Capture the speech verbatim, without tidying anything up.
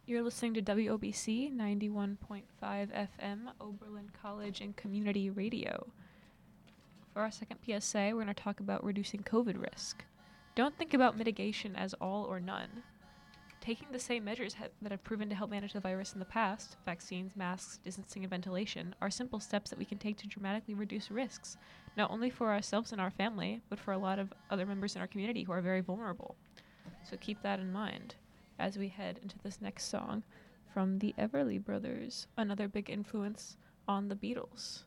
You're listening to W O B C ninety-one point five F M, Oberlin College and Community Radio. For our second P S A, we're going to talk about reducing COVID risk. Don't think about mitigation as all or none. Taking the same measures ha- that have proven to help manage the virus in the past, vaccines, masks, distancing, and ventilation, are simple steps that we can take to dramatically reduce risks, not only for ourselves and our family, but for a lot of other members in our community who are very vulnerable. So keep that in mind as we head into this next song from the Everly Brothers, another big influence on the Beatles.